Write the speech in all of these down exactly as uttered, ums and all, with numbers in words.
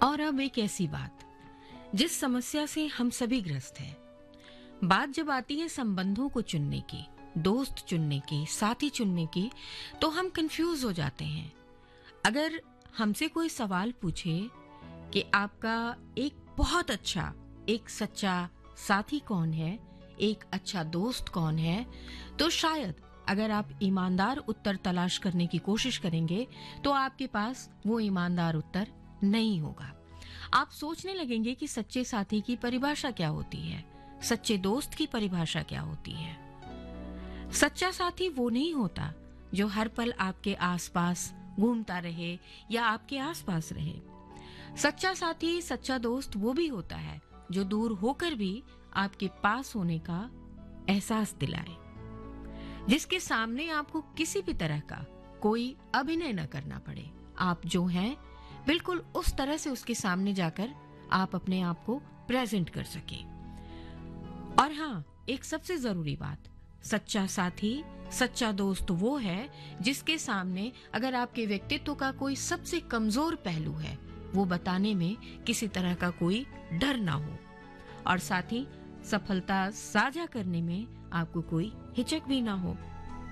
और अब एक ऐसी बात जिस समस्या से हम सभी ग्रस्त हैं। बात जब आती है संबंधों को चुनने की, दोस्त चुनने की, साथी चुनने की, तो हम कंफ्यूज हो जाते हैं। अगर हमसे कोई सवाल पूछे कि आपका एक बहुत अच्छा, एक सच्चा साथी कौन है, एक अच्छा दोस्त कौन है, तो शायद अगर आप ईमानदार उत्तर तलाश करने की कोशिश करेंगे तो आपके पास वो ईमानदार उत्तर नहीं होगा। आप सोचने लगेंगे कि सच्चे साथी की परिभाषा क्या होती है, सच्चे दोस्त की परिभाषा क्या होती है। सच्चा साथी वो नहीं होता जो हर पल आपके आसपास घूमता रहे या आपके आसपास रहे। सच्चा साथी, सच्चा दोस्त वो भी होता है जो दूर होकर भी आपके पास होने का एहसास दिलाए, जिसके सामने आपको किसी भी तरह का कोई अभिनय न करना पड़े। आप जो हैं बिल्कुल उस तरह से उसके सामने जाकर आप अपने आप को प्रेजेंट कर सके। और हाँ, एक सबसे जरूरी बात, सच्चा साथी, सच्चा दोस्त वो है जिसके सामने अगर आपके व्यक्तित्व का कोई सबसे कमजोर पहलू है वो बताने में किसी तरह का कोई डर ना हो, और साथ ही सफलता साझा करने में आपको कोई हिचक भी ना हो।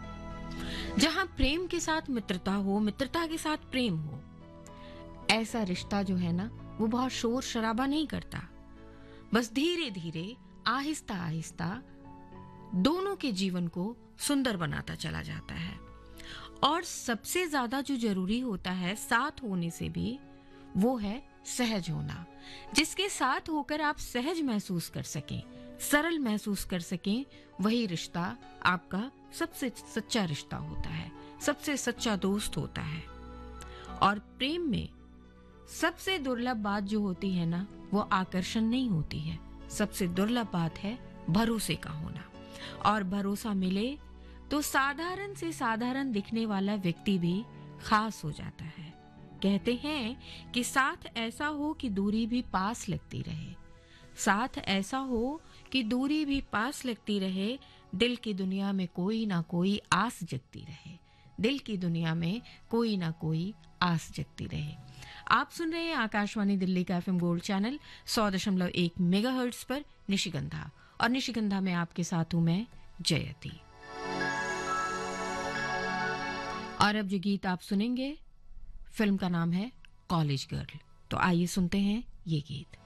जहां प्रेम के साथ मित्रता हो, मित्रता के साथ प्रेम हो, ऐसा रिश्ता जो है ना वो बहुत शोर शराबा नहीं करता, बस धीरे धीरे आहिस्ता आहिस्ता दोनों के जीवन को सुंदर बनाता चला जाता है। और सबसे ज्यादा जो जरूरी होता है साथ होने से भी, वो है सहज होना। जिसके साथ होकर आप सहज महसूस कर सकें, सरल महसूस कर सकें, वही रिश्ता आपका सबसे सच्चा रिश्ता होता है, सबसे सच्चा दोस्त होता है। और प्रेम में सबसे दुर्लभ बात जो होती है ना, वो आकर्षण नहीं होती है, सबसे दुर्लभ बात है भरोसे का होना। और भरोसा मिले तो साधारण से साधारण दिखने वाला व्यक्ति भी खास हो जाता है। कहते हैं कि साथ ऐसा हो कि दूरी भी पास लगती रहे, साथ ऐसा हो कि दूरी भी पास लगती रहे, दिल की दुनिया में कोई ना कोई आस जगती रहे, दिल की दुनिया में कोई ना कोई आस जगती रहे। आप सुन रहे हैं आकाशवाणी दिल्ली का एफएम गोल्ड चैनल सौ दशमलव एक मेगाहर्ट्ज पर निशिगंधा, और निशिगंधा में आपके साथ हूं मैं जयती। और अब जो गीत आप सुनेंगे, फिल्म का नाम है कॉलेज गर्ल। तो आइए सुनते हैं ये गीत।